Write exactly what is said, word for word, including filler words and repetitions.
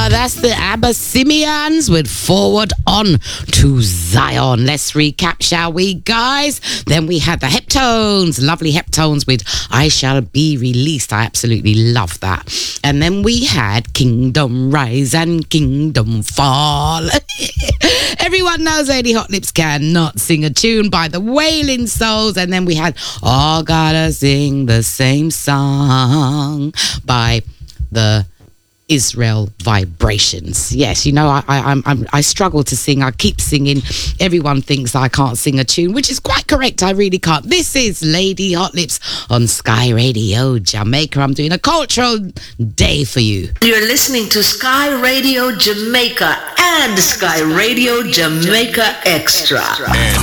That's the Abyssinians with Forward On to Zion. Let's recap, shall we, guys? Then we had the Heptones, lovely Heptones with I Shall Be Released. I absolutely love that. And then we had Kingdom Rise and Kingdom Fall. Everyone knows Lady Hot Lips cannot sing a tune by the Wailing Souls. And then we had All Gotta Sing the Same Song by the Israel Vibrations. Yes, you know, I, I I'm, I'm I struggle to sing. I keep singing. Everyone thinks I can't sing a tune, which is quite correct. I really can't. This is Lady Hot Lips on Sky Radio Jamaica. I'm doing a cultural day for you. You're listening to Sky Radio Jamaica and Sky Radio Jamaica Extra.